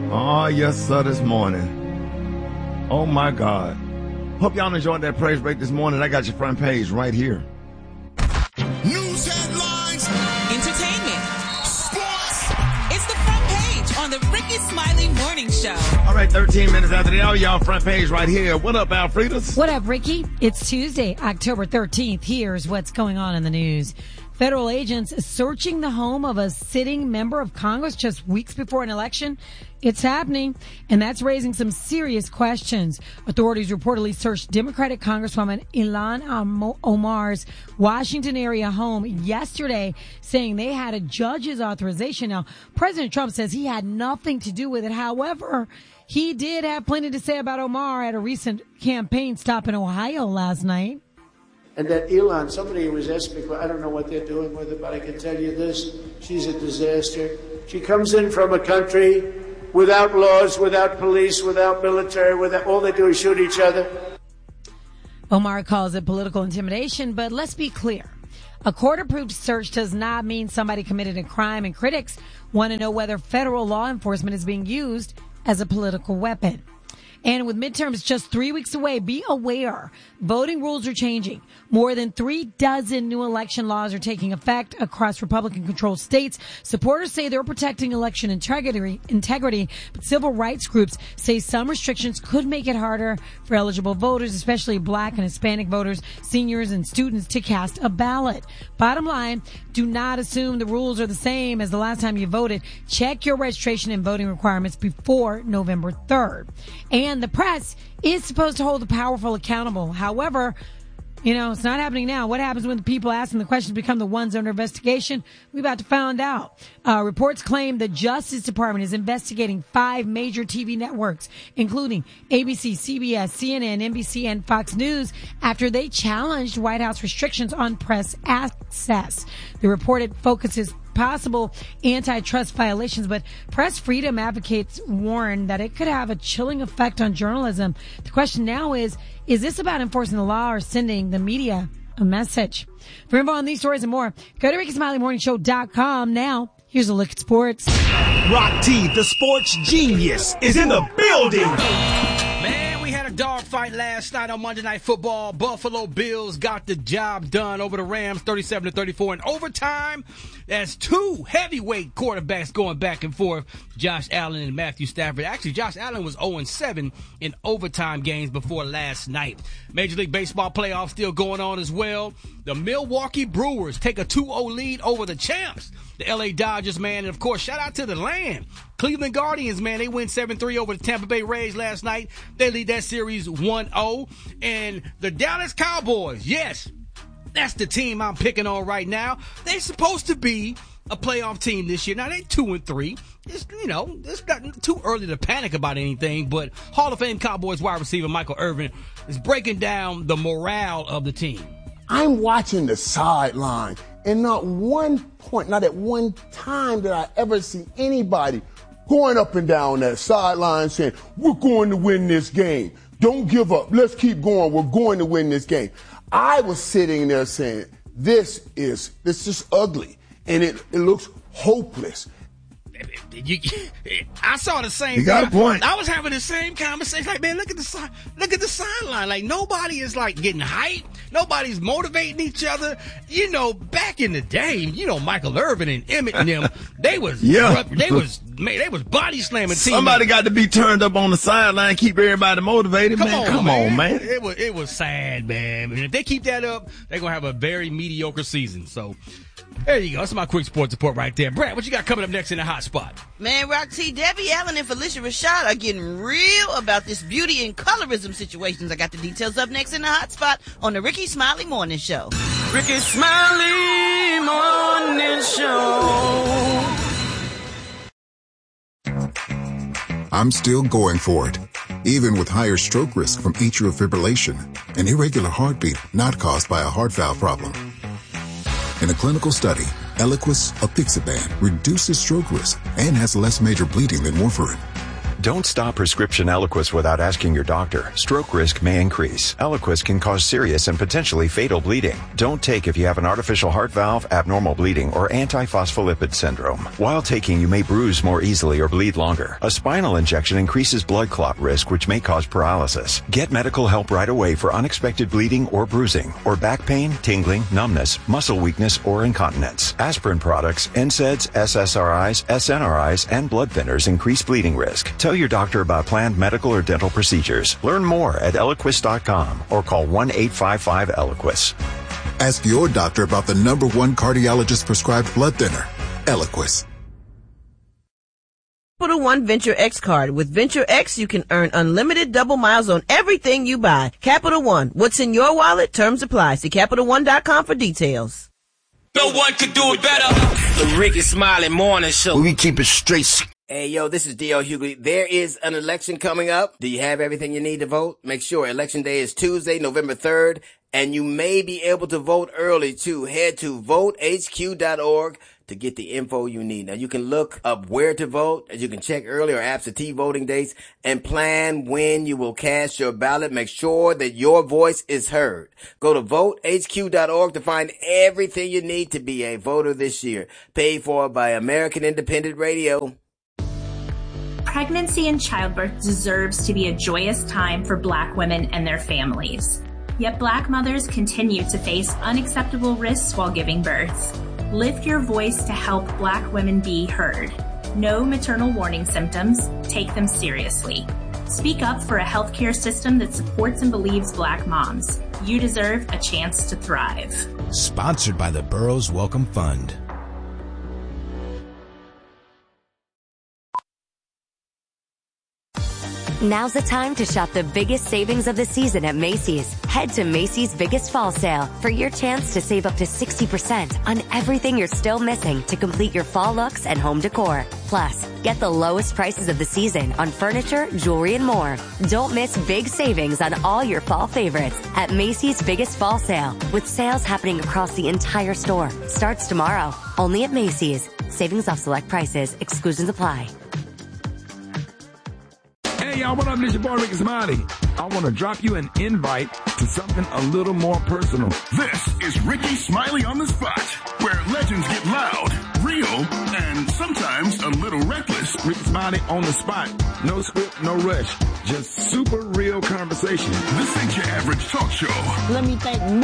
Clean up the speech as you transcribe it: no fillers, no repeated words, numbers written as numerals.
Oh, yes, sir, this morning. Oh, my God. Hope y'all enjoyed that praise break this morning. I got your front page right here. News headlines. Entertainment. Sports. It's the front page on the Ricky Smiley Morning Show. All right, 13 minutes after the hour, y'all front page right here. What up, Alfredas? What up, Ricky? It's Tuesday, October 13th. Here's what's going on in the news. Federal agents searching the home of a sitting member of Congress just weeks before an election. It's happening, and that's raising some serious questions. Authorities reportedly searched Democratic Congresswoman Ilhan Omar's Washington area home yesterday, saying they had a judge's authorization. Now, President Trump says he had nothing to do with it. However, he did have plenty to say about Omar at a recent campaign stop in Ohio last night. And that Ilhan, somebody was asking me, I don't know what they're doing with her, but I can tell you this, she's a disaster. She comes in from a country without laws, without police, without military, without, all they do is shoot each other. Omar calls it political intimidation, but let's be clear. A court-approved search does not mean somebody committed a crime, and critics want to know whether federal law enforcement is being used as a political weapon. And with midterms just 3 weeks away, be aware, voting rules are changing. More than 36 new election laws are taking effect across Republican-controlled states. Supporters say they're protecting election integrity, but civil rights groups say some restrictions could make it harder for eligible voters, especially Black and Hispanic voters, seniors, and students to cast a ballot. Bottom line, do not assume the rules are the same as the last time you voted. Check your registration and voting requirements before November 3rd. And the press is supposed to hold the powerful accountable. However, it's not happening now. What happens when the people asking the questions become the ones under investigation? We're about to find out. Reports claim the Justice Department is investigating 5 major TV networks, including ABC, CBS, CNN, NBC, and Fox News, after they challenged White House restrictions on press access. The report focuses possible antitrust violations, but press freedom advocates warn that it could have a chilling effect on journalism. The question now is this about enforcing the law or sending the media a message? For info on these stories and more, go to RickySmileyMorningShow.com. Now, here's a look at sports. Rock T, the sports genius, is in the building. Dogfight last night on Monday Night Football. Buffalo Bills got the job done over the Rams, 37-34 in overtime. That's 2 heavyweight quarterbacks going back and forth, Josh Allen and Matthew Stafford. Actually, Josh Allen was 0-7 in overtime games before last night. Major League Baseball playoffs still going on as well. The Milwaukee Brewers take a 2-0 lead over the champs, the LA Dodgers, man. And, of course, shout out to the land. Cleveland Guardians, man, they win 7-3 over the Tampa Bay Rays last night. They lead that series 1-0. And the Dallas Cowboys, yes, that's the team I'm picking on right now. They're supposed to be a playoff team this year. Now, they're 2-3. It's not too early to panic about anything, but Hall of Fame Cowboys wide receiver Michael Irvin is breaking down the morale of the team. I'm watching the sideline, and not at one time did I ever see anybody going up and down that sideline saying, we're going to win this game. Don't give up. Let's keep going. We're going to win this game. I was sitting there saying, this is ugly, and it looks hopeless. I saw the same. You got a point. I was having the same conversation. Like, man, look at the sideline. Like, nobody is like getting hyped. Nobody's motivating each other. Back in the day, Michael Irvin and Emmett and them, they was body slamming. Somebody got to be turned up on the sideline, keep everybody motivated. Come on, man. It was sad, man. And if they keep that up, they're gonna have a very mediocre season. So. There you go. That's my quick sports report right there. Brad, what you got coming up next in the hot spot? Man, Rock T, Debbie Allen and Felicia Rashad are getting real about this beauty and colorism situations. I got the details up next in the hot spot on the Ricky Smiley Morning Show. Ricky Smiley Morning Show. I'm still going for it, even with higher stroke risk from atrial fibrillation, an irregular heartbeat not caused by a heart valve problem. In a clinical study, Eliquis apixaban reduces stroke risk and has less major bleeding than warfarin. Don't stop prescription Eliquis without asking your doctor. Stroke risk may increase. Eliquis can cause serious and potentially fatal bleeding. Don't take if you have an artificial heart valve, abnormal bleeding, or antiphospholipid syndrome. While taking, you may bruise more easily or bleed longer. A spinal injection increases blood clot risk, which may cause paralysis. Get medical help right away for unexpected bleeding or bruising, or back pain, tingling, numbness, muscle weakness, or incontinence. Aspirin products, NSAIDs, SSRIs, SNRIs, and blood thinners increase bleeding risk. Tell your doctor about planned medical or dental procedures. Learn more at Eliquis.com or call 1-855-ELIQUIS. Ask your doctor about the #1 cardiologist prescribed blood thinner, Eliquis. Capital One Venture X card. With Venture X, you can earn unlimited double miles on everything you buy. Capital One. What's in your wallet? Terms apply. See CapitalOne.com for details. No one could do it better. The Ricky Smiley Morning Show. We keep it straight. Hey, yo, this is D.L. Hughley. There is an election coming up. Do you have everything you need to vote? Make sure Election Day is Tuesday, November 3rd, and you may be able to vote early, too. Head to votehq.org to get the info you need. Now, you can look up where to vote, as you can check early or absentee voting dates, and plan when you will cast your ballot. Make sure that your voice is heard. Go to votehq.org to find everything you need to be a voter this year. Paid for by American Independent Radio. Pregnancy and childbirth deserves to be a joyous time for Black women and their families. Yet Black mothers continue to face unacceptable risks while giving birth. Lift your voice to help Black women be heard. Know maternal warning symptoms. Take them seriously. Speak up for a healthcare system that supports and believes Black moms. You deserve a chance to thrive. Sponsored by the Burroughs Welcome Fund. Now's the time to shop the biggest savings of the season at Macy's. Head to Macy's Biggest Fall Sale for your chance to save up to 60% on everything you're still missing to complete your fall looks and home decor. Plus, get the lowest prices of the season on furniture, jewelry, and more. Don't miss big savings on all your fall favorites at Macy's Biggest Fall Sale, with sales happening across the entire store. Starts tomorrow, only at Macy's. Savings off select prices. Exclusions apply. Hey y'all, what up? This your boy Ricky Smiley. I want to drop you an invite to something a little more personal. This is Ricky Smiley on the Spot, where legends get loud, real, and sometimes a little reckless. Ricky Smiley on the spot. No script, no rush. Just super real conversation. This ain't your average talk show. Let me thank